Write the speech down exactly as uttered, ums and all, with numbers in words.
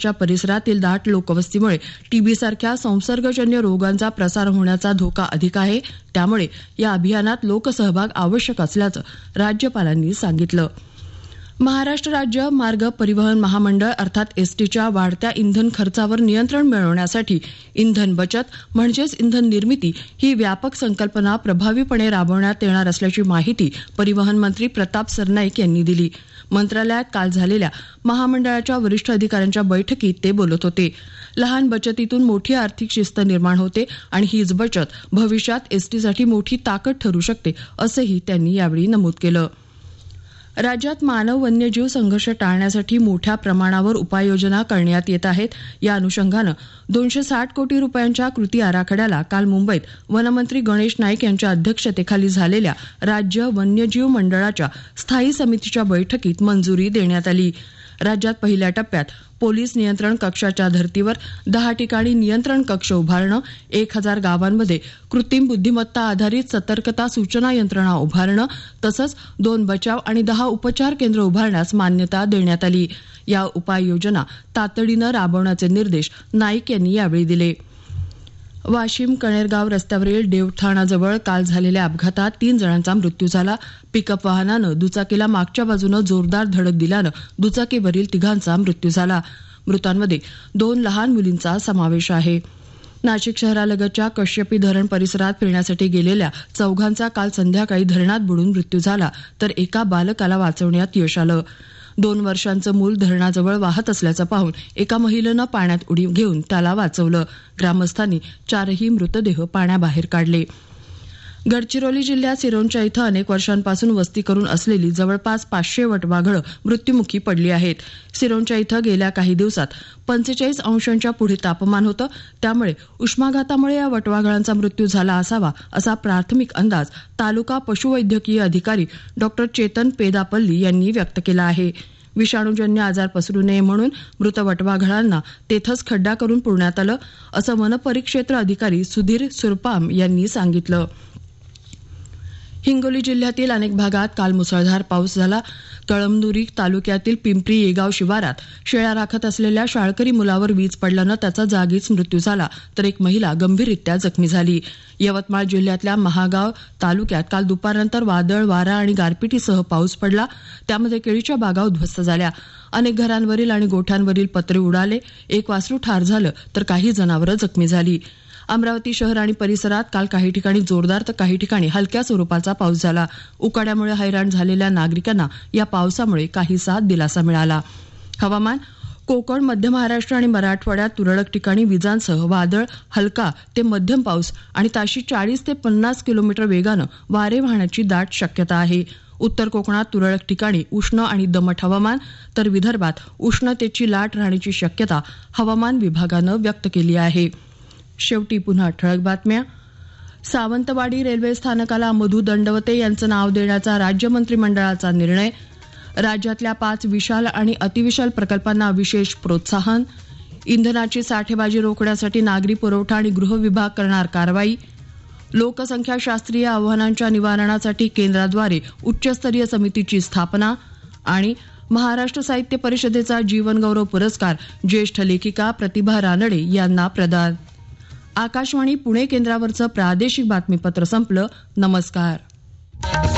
आसपासच्या परिसरातील दाट लोकवस्तीमुळे टीबी सारख्या संसर्गजन्य रोगांचा प्रसार होण्याचा धोका अधिक आहे. त्यामुळे या अभियानात लोकसहभाग आवश्यक असल्याचं राज्यपालांनी सांगितलं. महाराष्ट्र राज्य मार्ग परिवहन महामंडळ अर्थात एसटीच्या वाढत्या इंधन खर्चावर नियंत्रण मिळवण्यासाठी इंधन बचत म्हणजेच इंधन निर्मिती ही व्यापक संकल्पना प्रभावीपणे राबवण्यात येणार असल्याची माहिती परिवहन मंत्री प्रताप सरनाईक यांनी दिली. मंत्रालयात काल झालेल्या महामंडळाच्या वरिष्ठ अधिकाऱ्यांच्या बैठकीत ते बोलत होते. लहान बचतीतून मोठी आर्थिक शिस्त निर्माण होते आणि हीच बचत भविष्यात एसटीसाठी मोठी ताकद ठरू शकते असंही त्यांनी यावेळी नमूद केलं. राज्यात मानव वन्यजीव संघर्ष टाळण्यासाठी मोठ्या प्रमाणावर उपाययोजना करण्यात येत आहेत. या अनुषंगानं दोनशे साठ कोटी रुपयांच्या कृती आराखड्याला काल मुंबईत वनमंत्री गणेश नाईक यांच्या अध्यक्षतेखाली झालेल्या राज्य वन्यजीव मंडळाच्या स्थायी समितीच्या बैठकीत मंजुरी देण्यात आली. राज्यात पहिल्या टप्प्यात पोलीस नियंत्रण कक्षाच्या धर्तीवर दहा ठिकाणी नियंत्रण कक्ष उभारणं, एक हजार गावांमध्ये कृत्रिम बुद्धिमत्ता आधारित सतर्कता सूचना यंत्रणा उभारणं तसंच दोन बचाव आणि दहा उपचार केंद्र उभारण्यास मान्यता देण्यात आली. या उपाययोजना तातडीनं राबवण्याचे निर्देश नाईक यांनी यावेळी दिले. वाशिम कणेरगाव रस्त्यावरील देवठाणाजवळ काल झालेल्या अपघातात तीन जणांचा मृत्यू झाला. पिकअप वाहनानं दुचाकीला मागच्या बाजूनं जोरदार धडक दिल्यानं दुचाकीवरील तिघांचा मृत्यू झाला. मृतांमध्ये दोन लहान मुलींचा समावेश आहे. नाशिक शहरालगतच्या कश्यपी धरण परिसरात फिरण्यासाठी गेलेल्या चौघांचा काल संध्याकाळी धरणात बुडून मृत्यू झाला तर एका बालकाला वाचवण्यात यश आलं. दोन वर्षांचं मूल धरणाजवळ वाहत असल्याचं पाहून एका महिलेनं पाण्यात उडी घेऊन त्याला वाचवलं. ग्रामस्थांनी चारही मृतदेह पाण्याबाहेर काढले. गडचिरोली जिल्ह्यात सिरोंचा इथं अनेक वर्षांपासून वस्ती करून असलेली जवळपास पाचशे वटवाघळं मृत्युमुखी पडली आहेत. सिरोंचा इथं गेल्या काही दिवसात पंचेचाळीस अंशांच्या पुढे तापमान होतं. त्यामुळे उष्माघातामुळे या वटवाघळांचा मृत्यू झाला असावा असा प्राथमिक अंदाज तालुका पशुवैद्यकीय अधिकारी डॉक्टर चेतन पेदापल्ली यांनी व्यक्त केला आहे. विषाणूजन्य आजार पसरू नये म्हणून मृत वटवाघळांना तेथंच खड्डा करून पुरण्यात आलं असं वनपरिक्षेत्र अधिकारी सुधीर सुरपाम यांनी सांगितलं. हिंगोली जिल्ह्यातील अनेक भागात काल मुसळधार पाऊस झाला. कळमनुरी तालुक्यातील पिंपरी येगाव शिवारात शेळ्या राखत असलेल्या शाळकरी मुलावर वीज पडल्यानं त्याचा जागीच मृत्यू झाला तर एक महिला गंभीररित्या जखमी झाली. यवतमाळ जिल्ह्यातल्या महागाव तालुक्यात काल दुपारनंतर वादळ वारा आणि गारपिटीसह पाऊस पडला. त्यामध्ये केळीच्या बागा उद्ध्वस्त झाल्या. अनेक घरांवरील आणि गोठ्यांवरील पत्रे उडाले. एक वासरू ठार झालं तर काही जनावरं जखमी झाली. अमरावती शहर आणि परिसरात काल काही ठिकाणी जोरदार तर काही ठिकाणी हलक्या स्वरूपाचा पाऊस झाला. उकाड्यामुळे हैराण झालेल्या नागरिकांना या पावसामुळे काहीसा दिलासा मिळाला. हवामान. कोकण, मध्य महाराष्ट्र आणि मराठवाड्यात तुरळक ठिकाणी विजांसह वादळ, हलका ते मध्यम पाऊस आणि ताशी चाळीस ते पन्नास किलोमीटर वेगानं वारे वाहण्याची दाट शक्यता आहे. उत्तर कोकणात तुरळक ठिकाणी उष्ण आणि दमट हवामान तर विदर्भात उष्णतेची लाट राहण्याची शक्यता हवामान विभागानं व्यक्त केली आहे. शेवटी पुन्हा ठळक बातम्या. सावंतवाडी रेल्वे स्थानकाला मधु दंडवते यांचं नाव देण्याचा राज्य मंत्रिमंडळाचा निर्णय. राज्यातल्या पाच विशाल आणि अतिविशाल प्रकल्पांना विशेष प्रोत्साहन. इंधनाची साठेबाजी रोखण्यासाठी नागरी पुरवठा आणि गृह विभाग करणार कारवाई. लोकसंख्याशास्त्रीय आव्हानांच्या निवारणासाठी केंद्राद्वारे उच्चस्तरीय समितीची स्थापना. आणि महाराष्ट्र साहित्य परिषदेचा जीवनगौरव पुरस्कार ज्येष्ठ लेखिका प्रतिभा रानडे यांना प्रदान. आकाशवाणी पुणे केंद्रावरचं प्रादेशिक बातमीपत्र संपलं. नमस्कार.